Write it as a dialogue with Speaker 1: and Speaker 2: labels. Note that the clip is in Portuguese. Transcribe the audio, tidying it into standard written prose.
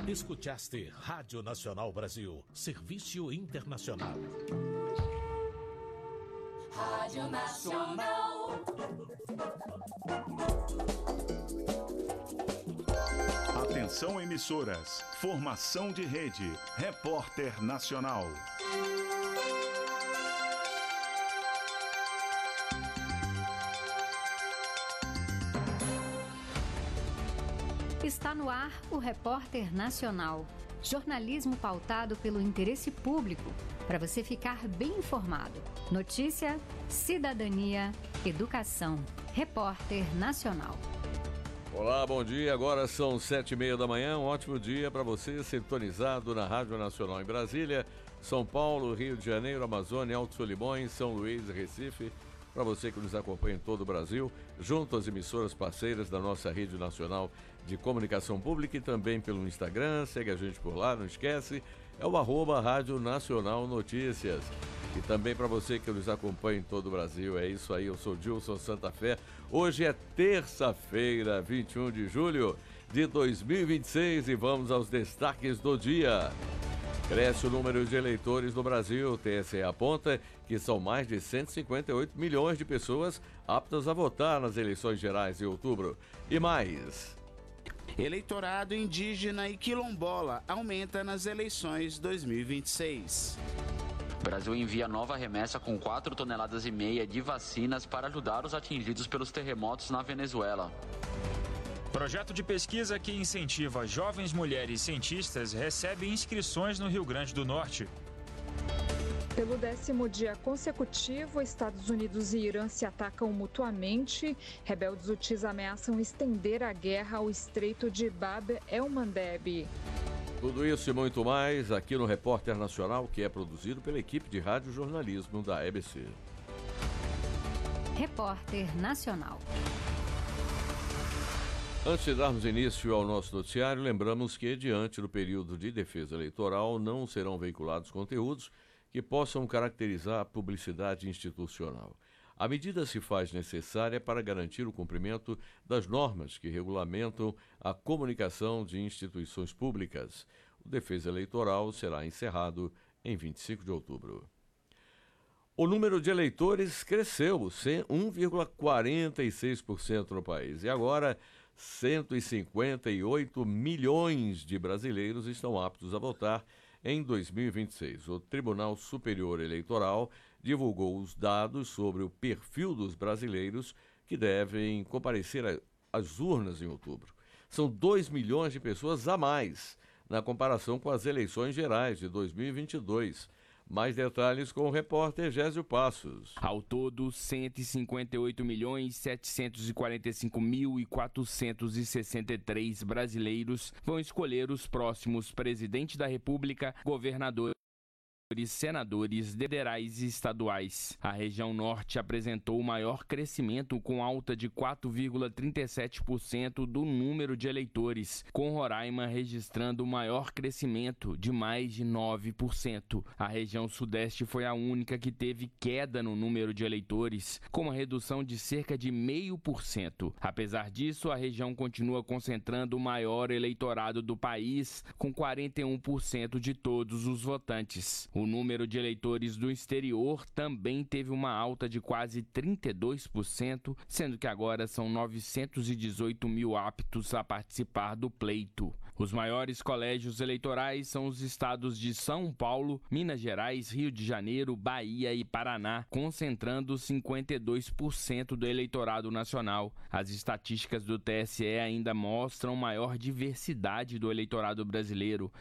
Speaker 1: Escutaste Rádio Nacional Brasil, Serviço Internacional.
Speaker 2: Rádio Nacional.
Speaker 3: Atenção emissoras, formação de rede, Repórter Nacional.
Speaker 4: Está no ar o Repórter Nacional. Jornalismo pautado pelo interesse público, para você ficar bem informado. Notícia, cidadania, educação. Repórter Nacional.
Speaker 5: Olá, bom dia. Agora são 7h30 da manhã. Um ótimo dia para você, sintonizado na Rádio Nacional em Brasília, São Paulo, Rio de Janeiro, Amazônia, Alto Solimões, São Luís e Recife. Para você que nos acompanha em todo o Brasil, junto às emissoras parceiras da nossa Rede Nacional de Comunicação Pública e também pelo Instagram. Segue a gente por lá, não esquece. É o @Rádio Nacional Notícias. E também para você que nos acompanha em todo o Brasil, é isso aí, eu sou Dilson Santa Fé. Hoje é terça-feira, 21 de julho de 2026 e vamos aos destaques do dia. Cresce o número de eleitores no Brasil. O TSE aponta que são mais de 158 milhões de pessoas aptas a votar nas eleições gerais de outubro. E mais.
Speaker 6: Eleitorado indígena e quilombola aumenta nas eleições 2026.
Speaker 7: O Brasil envia nova remessa com 4,5 toneladas de vacinas para ajudar os atingidos pelos terremotos na Venezuela.
Speaker 8: Projeto de pesquisa que incentiva jovens mulheres cientistas recebe inscrições no Rio Grande do Norte.
Speaker 9: Pelo 10º dia consecutivo, Estados Unidos e Irã se atacam mutuamente. Rebeldes hutis ameaçam estender a guerra ao Estreito de Bab el-Mandeb.
Speaker 5: Tudo isso e muito mais aqui no Repórter Nacional, que é produzido pela equipe de rádio jornalismo da EBC.
Speaker 4: Repórter Nacional.
Speaker 5: Antes de darmos início ao nosso noticiário, lembramos que, diante do período de defesa eleitoral, não serão veiculados conteúdos que possam caracterizar a publicidade institucional. A medida se faz necessária para garantir o cumprimento das normas que regulamentam a comunicação de instituições públicas. O defesa eleitoral será encerrado em 25 de outubro. O número de eleitores cresceu 1,46% no país e agora 158 milhões de brasileiros estão aptos a votar em 2026. O Tribunal Superior Eleitoral divulgou os dados sobre o perfil dos brasileiros que devem comparecer às urnas em outubro. São 2 milhões de pessoas a mais na comparação com as eleições gerais de 2022. Mais detalhes com o repórter Gésio Passos.
Speaker 10: Ao todo, 158.745.463 brasileiros vão escolher os próximos presidente da República, governadores, senadores federais e estaduais. A região norte apresentou o maior crescimento, com alta de 4,37% do número de eleitores, com Roraima registrando o maior crescimento de mais de 9%. A região sudeste foi a única que teve queda no número de eleitores, com uma redução de cerca de 0,5%. Apesar disso, a região continua concentrando o maior eleitorado do país, com 41% de todos os votantes. O número de eleitores do exterior também teve uma alta de quase 32%, sendo que agora são 918 mil aptos a participar do pleito. Os maiores colégios eleitorais são os estados de São Paulo, Minas Gerais, Rio de Janeiro, Bahia e Paraná, concentrando 52% do eleitorado nacional. As estatísticas do TSE ainda mostram maior diversidade do eleitorado brasileiro.